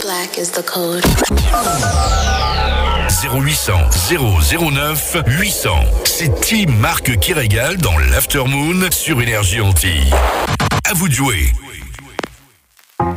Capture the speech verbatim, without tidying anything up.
Black is the code. zéro huit cents zéro zéro neuf huit cents. C'est Team Marc qui régale dans l'Aftermoon sur Énergie Antilles. À vous de jouer.